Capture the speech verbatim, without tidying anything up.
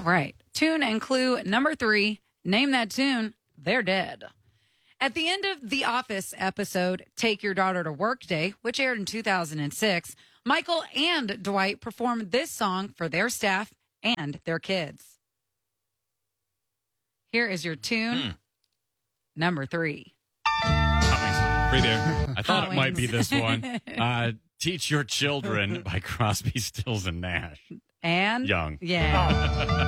right. Tune and clue number three. Name that tune. They're dead. At the end of The Office episode, Take Your Daughter to Work Day, which aired in two thousand six, Michael and Dwight performed this song for their staff and their kids. Here is your tune Hmm. number three. Right there. I thought Hot it might be Wings. this one. Uh, Teach Your Children by Crosby, Stills, and Nash. And? Young. Yeah.